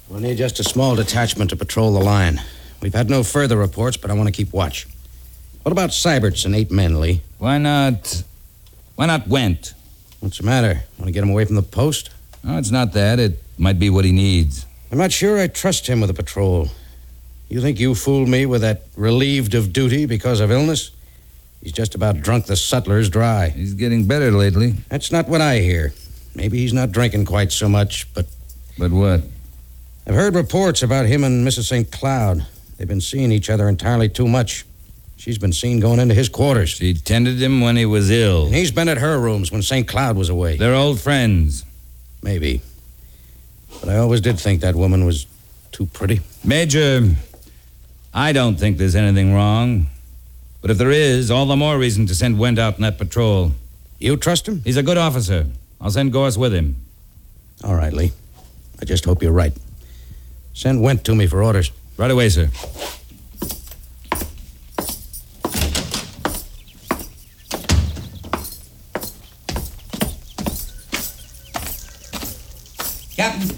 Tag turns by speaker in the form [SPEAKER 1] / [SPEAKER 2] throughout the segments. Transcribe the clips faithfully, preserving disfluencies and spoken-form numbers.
[SPEAKER 1] We'll need just a small detachment to patrol the line. We've had no further reports, but I want to keep watch. What about Syberts and eight men, Lee?
[SPEAKER 2] Why not... Why not Went?
[SPEAKER 1] What's the matter? Want to get him away from the post?
[SPEAKER 2] No, it's not that. It might be what he needs.
[SPEAKER 1] I'm not sure I trust him with the patrol. You think you fooled me with that relieved of duty because of illness? He's just about drunk the sutlers dry.
[SPEAKER 2] He's getting better lately.
[SPEAKER 1] That's not what I hear. Maybe he's not drinking quite so much, but...
[SPEAKER 2] But what?
[SPEAKER 1] I've heard reports about him and Missus Saint Cloud. They've been seeing each other entirely too much. She's been seen going into his quarters.
[SPEAKER 2] She tended him when he was ill.
[SPEAKER 1] And he's been at her rooms when Saint Cloud was away.
[SPEAKER 2] They're old friends.
[SPEAKER 1] Maybe. But I always did think that woman was too pretty.
[SPEAKER 2] Major, I don't think there's anything wrong. But if there is, all the more reason to send Went out on that patrol.
[SPEAKER 1] You trust him?
[SPEAKER 2] He's a good officer. I'll send Gorse with him.
[SPEAKER 1] All right, Lee. I just hope you're right. Send Went to me for orders.
[SPEAKER 2] Right away, sir.
[SPEAKER 3] Captain.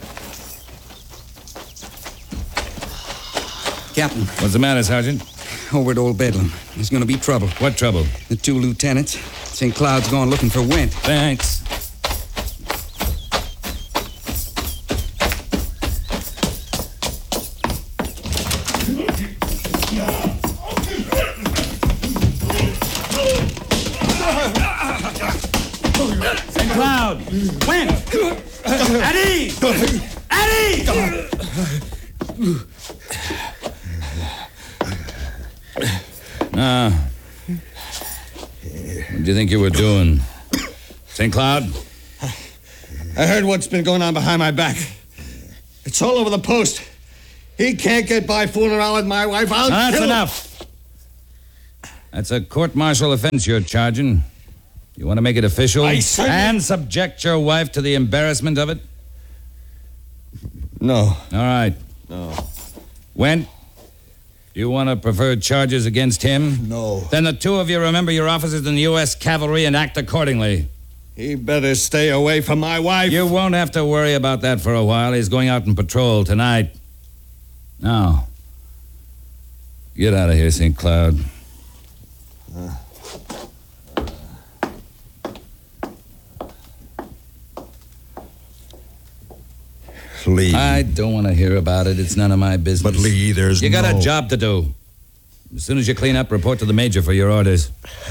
[SPEAKER 3] Captain.
[SPEAKER 2] What's the matter, Sergeant?
[SPEAKER 3] Over at Old Bedlam. There's going to be trouble.
[SPEAKER 2] What trouble?
[SPEAKER 3] The two lieutenants. Saint Cloud's gone looking for Went.
[SPEAKER 2] Thanks. Saint Cloud! Went! Eddie! Eddie! Ah. What do you think you were doing? Saint Cloud?
[SPEAKER 4] I heard what's been going on behind my back. It's all over the post. He can't get by fooling around with my wife. I'll
[SPEAKER 2] That's
[SPEAKER 4] kill him.
[SPEAKER 2] enough. That's a court-martial offense you're charging. You want to make it official?
[SPEAKER 4] I certainly-
[SPEAKER 2] And subject your wife to the embarrassment of it?
[SPEAKER 4] No.
[SPEAKER 2] All right.
[SPEAKER 4] No.
[SPEAKER 2] Went? You want to prefer charges against him?
[SPEAKER 4] No.
[SPEAKER 2] Then the two of you remember your officers in the U S Cavalry and act accordingly.
[SPEAKER 4] He better stay away from my wife.
[SPEAKER 2] You won't have to worry about that for a while. He's going out on patrol tonight. Now, get out of here, Saint Cloud.
[SPEAKER 4] Uh.
[SPEAKER 5] Lee.
[SPEAKER 2] I don't want to hear about it. It's none of my business.
[SPEAKER 5] But, Lee, there's
[SPEAKER 2] You got
[SPEAKER 5] no...
[SPEAKER 2] a job to do. As soon as you clean up, report to the major for your orders.